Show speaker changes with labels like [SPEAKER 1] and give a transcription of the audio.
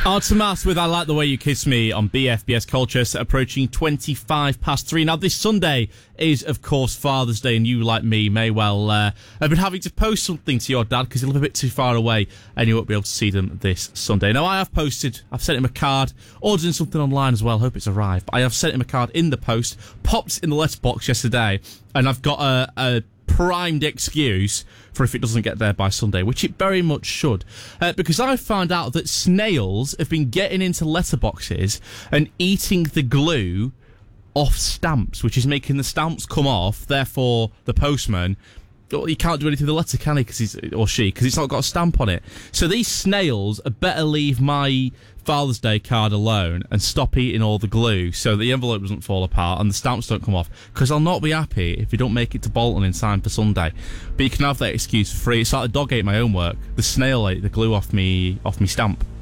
[SPEAKER 1] Tomas with I Like the Way You Kiss Me on BFBS Culture, approaching 3. Now, this Sunday is, of course, Father's Day, and you, like me, may well have been having to post something to your dad because he'll live a bit too far away and you won't be able to see them this Sunday. Now, I've sent him a card, ordering something online as well, hope it's arrived, but I have sent him a card in the post, popped in the letterbox yesterday, and I've got a primed excuse for if it doesn't get there by Sunday, which it very much should, because I found out that snails have been getting into letterboxes and eating the glue off stamps, which is making the stamps come off. Therefore, the postman, he can't do anything with the letter, can he? Because it's not got a stamp on it. So these snails had better leave my Father's Day card alone and stop eating all the glue so the envelope doesn't fall apart and the stamps don't come off, because I'll not be happy if you don't make it to Bolton in time for Sunday. But you can have that excuse for free. It's like the dog ate my homework. The snail ate the glue off me stamp.